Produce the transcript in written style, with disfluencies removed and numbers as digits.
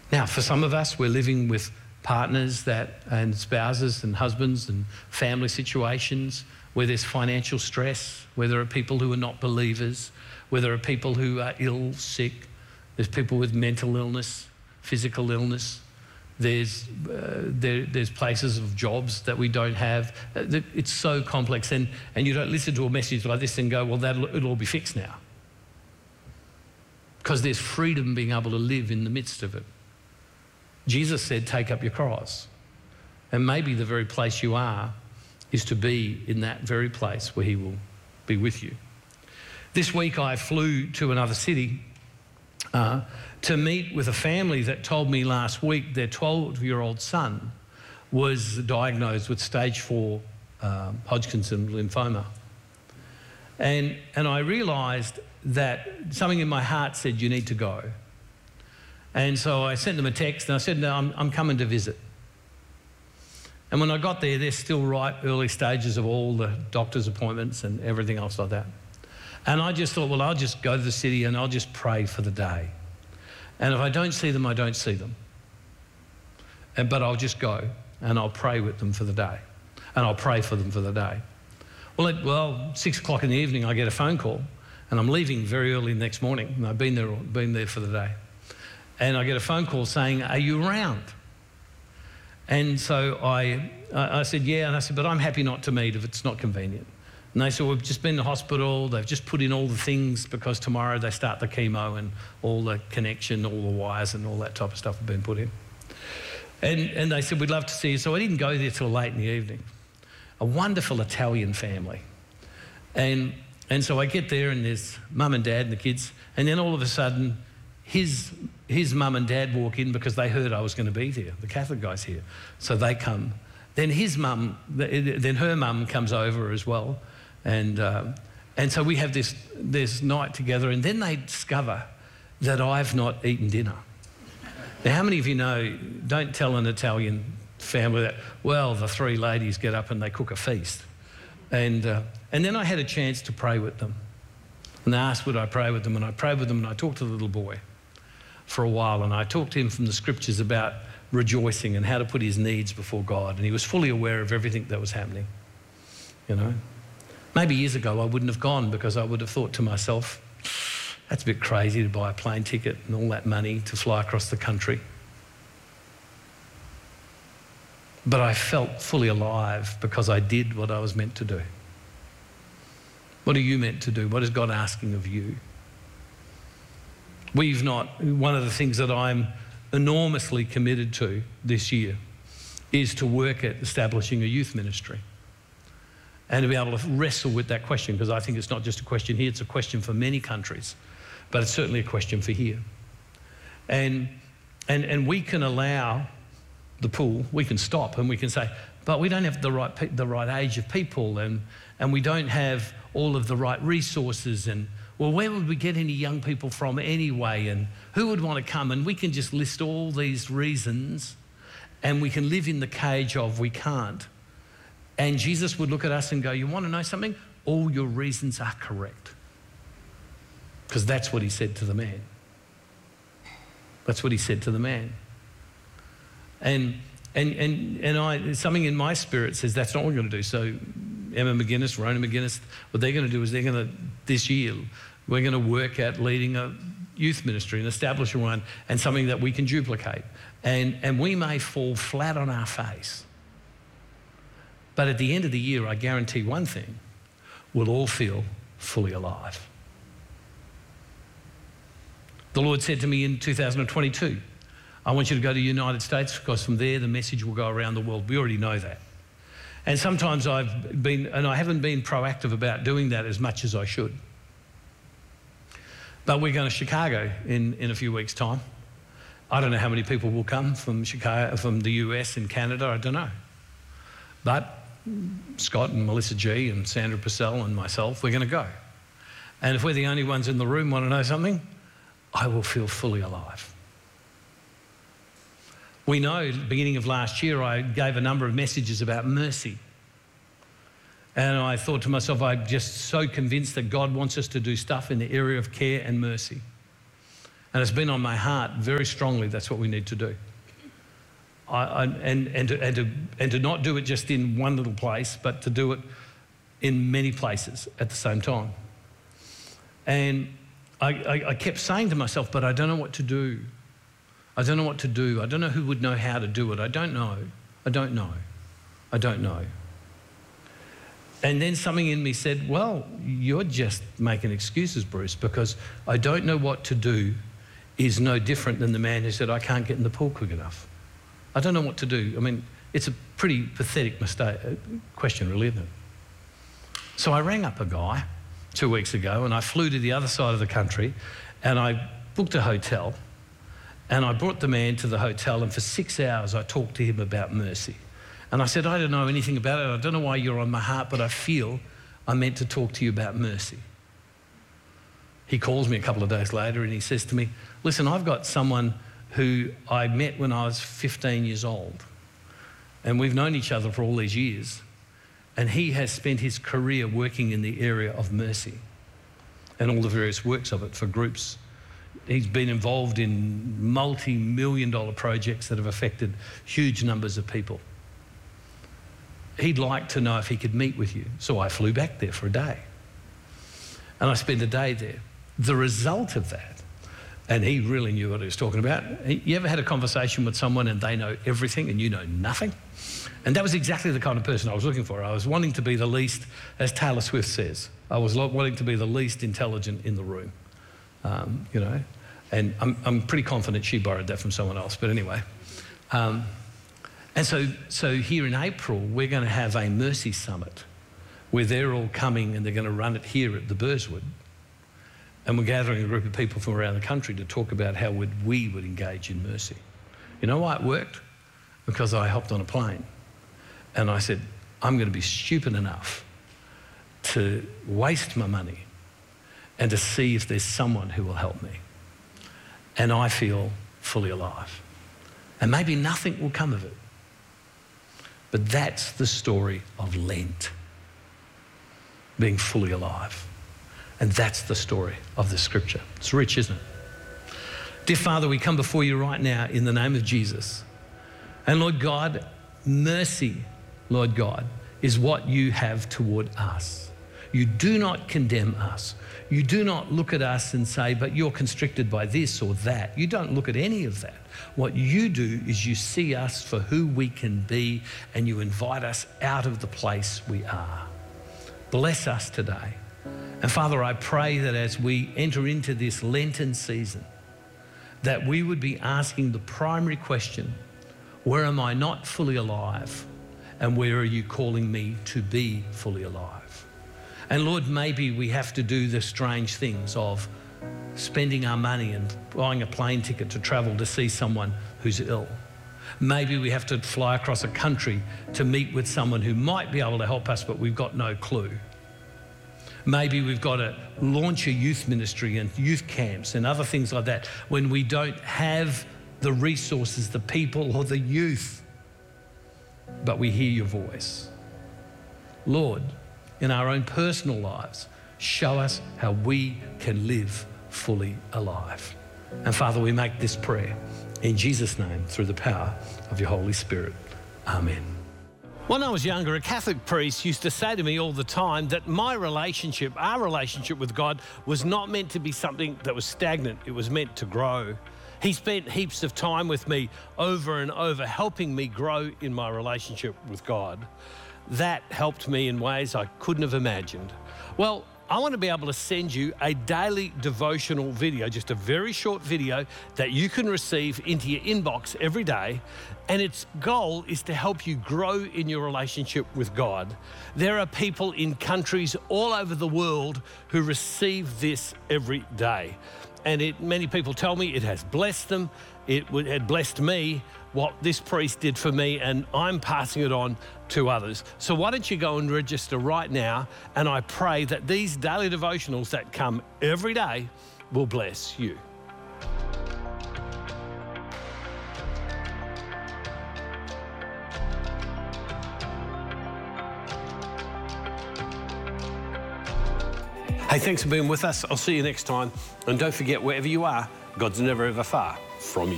Now, for some of us, we're living with partners and spouses and husbands and family situations where there's financial stress, where there are people who are not believers, where there are people who are ill, sick, there's people with mental illness, physical illness, there's places of jobs that we don't have. It's so complex, and you don't listen to a message like this and go, well, it'll all be fixed now. Because there's freedom being able to live in the midst of it. Jesus said, take up your cross. And maybe the very place you are is to be in that very place where he will be with you. This week I flew to another city to meet with a family that told me last week their 12-year-old son was diagnosed with stage 4 Hodgkin's lymphoma. And I realised that something in my heart said, you need to go. And so I sent them a text and I said, no, I'm coming to visit. And when I got there, they're still right early stages of all the doctor's appointments and everything else like that. And I just thought, well, I'll just go to the city and I'll just pray for the day. And if I don't see them, I don't see them. But I'll just go and I'll pray with them for the day. And I'll pray for them for the day. Well, 6 o'clock in the evening, I get a phone call and I'm leaving very early the next morning. And I've been there for the day. And I get a phone call saying, are you around? And so I said, yeah. And I said, but I'm happy not to meet if it's not convenient. And they said, we've just been in the hospital. They've just put in all the things because tomorrow they start the chemo and all the connection, all the wires and all that type of stuff have been put in. And they said, we'd love to see you. So I didn't go there till late in the evening. A wonderful Italian family. And so I get there and there's mum and dad and the kids. And then all of a sudden, his mum and dad walk in because they heard I was going to be there. The Catholic guy's here. So they come. Then her mum comes over as well. And so we have this night together, and then they discover that I've not eaten dinner. Now, how many of you know, don't tell an Italian family that, well, the 3 ladies get up and they cook a feast. And then I had a chance to pray with them. And they asked would I pray with them, and I prayed with them, and I talked to the little boy for a while, and I talked to him from the scriptures about rejoicing and how to put his needs before God, and he was fully aware of everything that was happening, you know. Maybe years ago I wouldn't have gone because I would have thought to myself, that's a bit crazy to buy a plane ticket and all that money to fly across the country. But I felt fully alive because I did what I was meant to do. What are you meant to do? What is God asking of you? One of the things that I'm enormously committed to this year is to work at establishing a youth ministry and to be able to wrestle with that question, because I think it's not just a question here, it's a question for many countries, but it's certainly a question for here. And we can allow the pool, we can stop and we can say, but we don't have the right age of people, and we don't have all of the right resources, and well, where would we get any young people from anyway, and who would want to come? And we can just list all these reasons and we can live in the cage of we can't. And Jesus would look at us and go, you want to know something? All your reasons are correct. Because that's what he said to the man. That's what he said to the man. And something in my spirit says that's not what we're going to do. So Emma McGuinness, Rona McGuinness, what they're going to do is this year, we're going to work at leading a youth ministry and establishing one, and something that we can duplicate. And we may fall flat on our face. But at the end of the year, I guarantee one thing, we'll all feel fully alive. The Lord said to me in 2022, I want you to go to the United States because from there the message will go around the world. We already know that. And sometimes I haven't been proactive about doing that as much as I should. But we're going to Chicago in a few weeks' time. I don't know how many people will come from Chicago, from the US and Canada, I don't know. But Scott and Melissa G and Sandra Purcell and myself, we're going to go. And if we're the only ones in the room, want to know something? I will feel fully alive. We know, beginning of last year, I gave a number of messages about mercy. And I thought to myself, I'm just so convinced that God wants us to do stuff in the area of care and mercy. And it's been on my heart very strongly. That's what we need to do. And to not do it just in one little place, but to do it in many places at the same time. And I kept saying to myself, but I don't know what to do. I don't know what to do. I don't know who would know how to do it. I don't know. I don't know. I don't know. And then something in me said, well, you're just making excuses, Bruce, because I don't know what to do is no different than the man who said, I can't get in the pool quick enough. I don't know what to do. I mean, it's a pretty pathetic question, really, isn't it? So I rang up a guy 2 weeks ago and I flew to the other side of the country and I booked a hotel and I brought the man to the hotel, and for 6 hours I talked to him about mercy. And I said, I don't know anything about it. I don't know why you're on my heart, but I feel I'm meant to talk to you about mercy. He calls me a couple of days later and he says to me, listen, I've got someone who I met when I was 15 years old. And we've known each other for all these years. And he has spent his career working in the area of mercy and all the various works of it for groups. He's been involved in multi-million-dollar projects that have affected huge numbers of people. He'd like to know if he could meet with you. So I flew back there for a day. And I spent a day there. The result of that, and he really knew what he was talking about. You ever had a conversation with someone and they know everything and you know nothing? And that was exactly the kind of person I was looking for. I was wanting to be the least, as Taylor Swift says, I was wanting to be the least intelligent in the room, you know. And I'm pretty confident she borrowed that from someone else, but anyway. And so here in April, we're going to have a Mercy Summit where they're all coming and they're going to run it here at the Burswood. And we're gathering a group of people from around the country to talk about how we would engage in mercy. You know why it worked? Because I hopped on a plane and I said, I'm going to be stupid enough to waste my money and to see if there's someone who will help me. And I feel fully alive. And maybe nothing will come of it. But that's the story of Lent, being fully alive. And that's the story of the scripture. It's rich, isn't it? Dear Father, we come before you right now in the name of Jesus. And Lord God, mercy, Lord God, is what you have toward us. You do not condemn us. You do not look at us and say, but you're constricted by this or that. You don't look at any of that. What you do is you see us for who we can be and you invite us out of the place we are. Bless us today. And Father, I pray that as we enter into this Lenten season, that we would be asking the primary question, where am I not fully alive? And where are you calling me to be fully alive? And Lord, maybe we have to do the strange things of spending our money and buying a plane ticket to travel to see someone who's ill. Maybe we have to fly across a country to meet with someone who might be able to help us, but we've got no clue. Maybe we've got to launch a youth ministry and youth camps and other things like that when we don't have the resources, the people or the youth, but we hear your voice. Lord, in our own personal lives, show us how we can live fully alive. And Father, we make this prayer in Jesus' name through the power of your Holy Spirit. Amen. When I was younger, a Catholic priest used to say to me all the time that my relationship, our relationship with God, was not meant to be something that was stagnant. It was meant to grow. He spent heaps of time with me over and over, helping me grow in my relationship with God. That helped me in ways I couldn't have imagined. Well, I want to be able to send you a daily devotional video, just a very short video that you can receive into your inbox every day. And its goal is to help you grow in your relationship with God. There are people in countries all over the world who receive this every day. And many people tell me it has blessed them. It had blessed me, what this priest did for me, and I'm passing it on to others. So why don't you go and register right now, and I pray that these daily devotionals that come every day will bless you. Hey, thanks for being with us. I'll see you next time. And don't forget, wherever you are, God's never ever far from you.